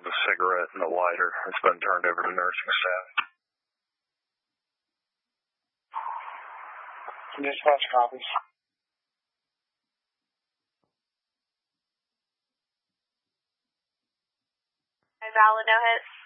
The cigarette and the lighter has been turned over to nursing staff. Dispatch copies. Valid, no hit.